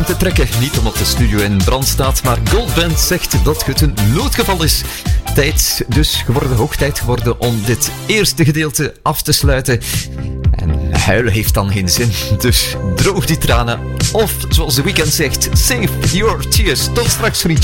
alarm te trekken. Niet omdat de studio in brand staat, maar Goldband zegt dat het een noodgeval is. Hoog tijd geworden om dit eerste gedeelte af te sluiten. En huilen heeft dan geen zin, dus droog die tranen. Of, zoals The Weeknd zegt, save your tears. Tot straks, vriendje.